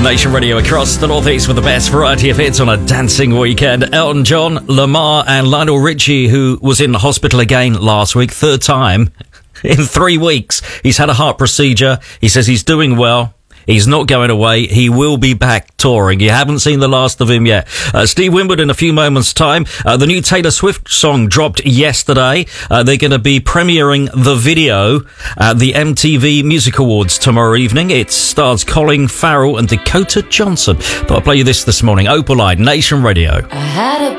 Nation Radio across the Northeast with the best variety of hits on a dancing weekend. Elton John, Lamar and Lionel Richie, who was in the hospital again last week, third time in 3 weeks. He's had a heart procedure. He says he's doing well. He's not going away. He will be back touring. You haven't seen the last of him yet. Steve Winwood in a few moments' time. The new Taylor Swift song dropped yesterday. They're going to be premiering the video at the MTV Music Awards tomorrow evening. It stars Colin Farrell and Dakota Johnson. But I'll play you this morning. Opaline, Nation Radio. I had a